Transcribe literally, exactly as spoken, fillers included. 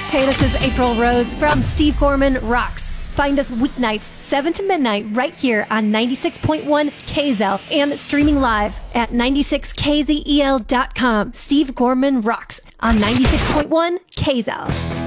Hey, this is April Rose from Steve Gorman Rocks. Find us weeknights, seven to midnight, right here on ninety-six point one K Z L and streaming live at ninety-six K Z E L dot com. Steve Gorman Rocks on ninety-six point one K Z L.